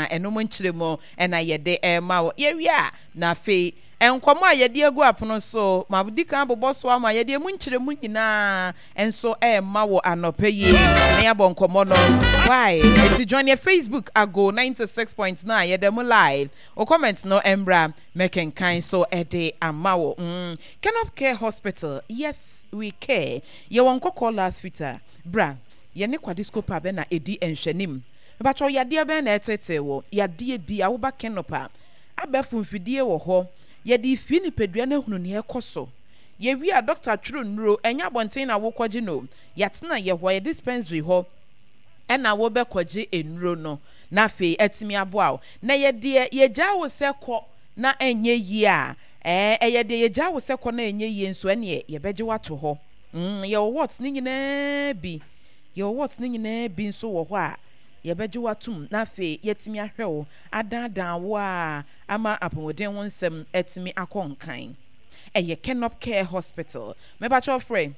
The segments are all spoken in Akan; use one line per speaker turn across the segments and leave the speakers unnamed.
eno mo nkyire mo na yede ma wo ye wi a na fe enkomo a yede agu apono so mabudi kan bobo so ama yede mu nkyire mu nyina enso ma wo anopa yi na ya bon komo no why to join your Facebook ago 96.9 yede mu live o comment no embra making kind so ede amawo Kenop Care Hospital, yes we care ye won kokko last fitter bra ye ne kwadisco pa be na edi enhwenim ba cho yade be na etete wo yade bi awoba Kenopa abefu mfidie wo ho ye di fi ni pedua na hunu ne ekoso ye wi a doctor True Nro enya bonten na wo kwaji no yatena ye ho ye dispensary ho ena wo be kwaji enro no na fe etimi aboa na ye de ye gya wo se kɔ na enye yi a ye de ye gya wo se kɔ na enye yi nso ene ye beje wato ho ye what ni nyina bi ye what ni nyina bi nso wo ho a ye beje watum na fe yetimi ahwewo adandan wo a ama apomoden won nsem etimi akonkan ye Kenop Care Hospital me ba cho frame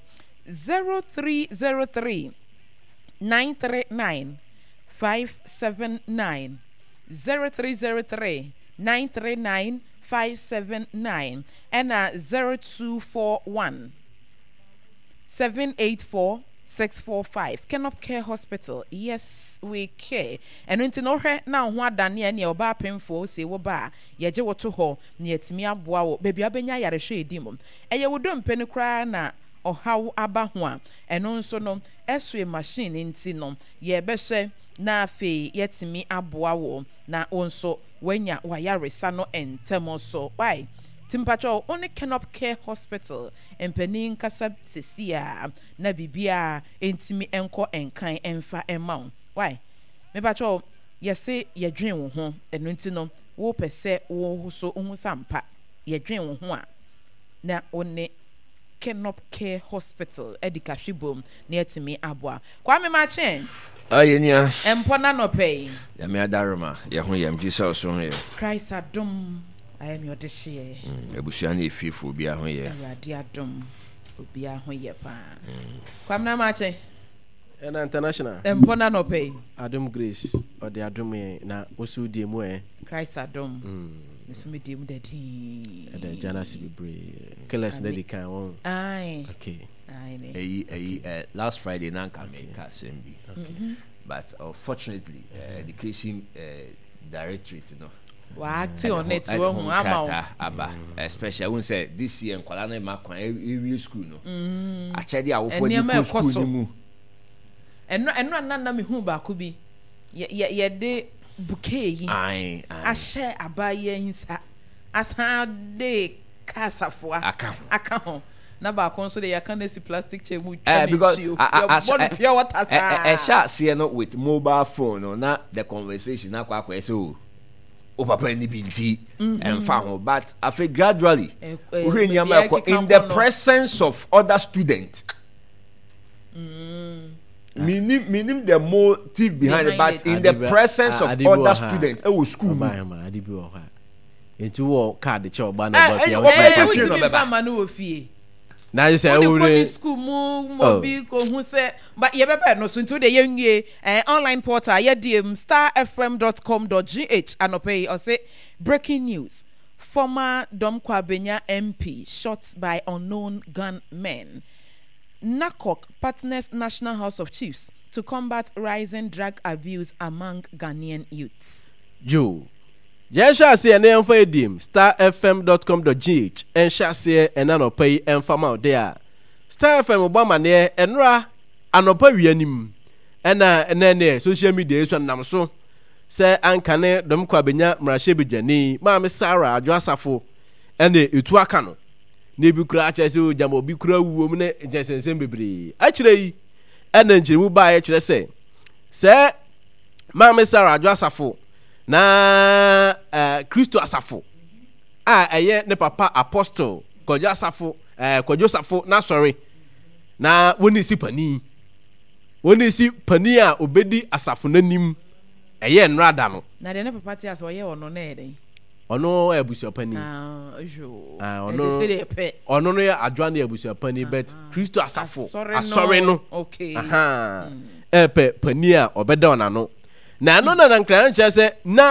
0303 939 579 0303 939 579 and 0241 784 645 Kenop Care Hospital. Yes, we care. And until no he na ho adane ne oba pemfo se wo ba ye je wo to ho ne atimi aboa wo baby abenya yare hwe edim eye wo do mpeni kra na ohaw aba ho a eno nso no eswe machine nti no ye behwe na afi yetimi aboa wo na onso wanya wayaresa no entemo so why timpacho only Kenop Care Hospital empeni nkasa sesia na bibia entimi enko enkan emfa emma why me bacho yese yedwen wo ho eno nti no wo pese wo so hu sampa yedwen wo ho a na one Kenop Care Hospital edika hwibom na yetimi aboa kwa me ma chen
ayenya
empona no pay
ya me adaroma ye ho yam Jesus so he
Christ adom I am your desire.
Ebusua na efifo bia ho ye.
Awurade adom obia ho ye pa. Kwamna mache.
Ena international.
Empona no pay.
Adom Grace or the adom na osu die mu
Christ adom. Mesumi die mu dadi.
Ada jana sibibre. Keles na di kan won.
Aye.
Okay.
Aye.
Last Friday na Kameka Assembly. But unfortunately education directorate you know
acting on it won
aba especially when say this year nkwala na makwan every school no achede awofo di school ni mu
eno anana me hu ba ko bi ye de bouquet yi ahye abaye nsa asa de kasafo aka ho na ba kon so de yakana si plastic chair mu
because
pure water
sha see no with mobile phone no na the conversation na kwa so o papa ni binti emfa ho but afi gradually we in the presence of other students meaning the motive behind it but in the presence of other students e wo school
ma adibi wo ha enti wo card che oba na ba
ya wo fa ma no wo fie
na you say we
school mo bi ko hu se but ye bebe no so nti de ye nwie online portal ye dem starfm.com.gh anope or say breaking news former Dom Kwabenya MP shot by unknown gunmen. NACOC partners National House of Chiefs to combat rising drug abuse among Ghanaian youth.
Joe Jesha say na enfa edim starfm.com.gh ensha say enanopa yi enfa ma there Star FM obama ne enra anopa wianim ena social media so nam so say ankane Dom Kwabenya mrahye bedwani ma me Sarah Adwo Asafo ene etu aka no na bi kura acha say o jama obi kura wuwom ne jesensem bebre akire yi ena njirimu ba ya kire say ma me Sarah Adwo Asafo na Kristo Asafo eye ne papa apostle Kwadwo Asafo Kwadwo Asafo na sorry na woni si pani a obedi Asafo nanim eye nrada no
na de ne papa ti aso ye ono na eden
ono ebusua pani ono no ya adwa na ebusua pani but Kristo Asafo asore no
okay
pani a obeda ona no na no na nkran nche se na